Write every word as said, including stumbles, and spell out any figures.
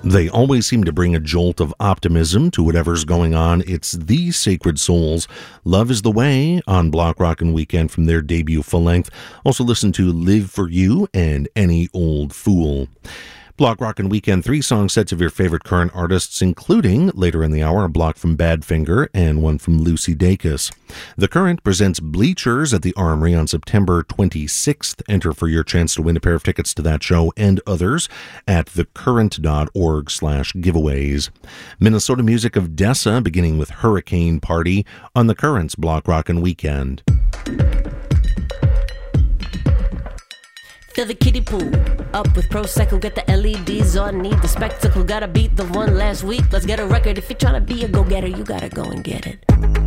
They always seem to bring a jolt of optimism to whatever's going on. It's the Sacred Souls. Love is the Way on Block Rockin' Weekend from their debut full length. Also listen to Live for You and Any Old Fool. Block Rockin' Weekend, three song sets of your favorite current artists, including, later in the hour, a block from Badfinger and one from Lucy Dacus. The Current presents Bleachers at the Armory on September twenty-sixth. Enter for your chance to win a pair of tickets to that show and others at thecurrent.org slash giveaways. Minnesota music of Dessa, beginning with Hurricane Party on The Current's Block Rockin' Weekend. Fill the kiddie pool up with Prosecco, get the L E Ds on, need the spectacle, gotta beat the one last week. Let's get a record. If you're trying to be a go-getter, you gotta go and get it.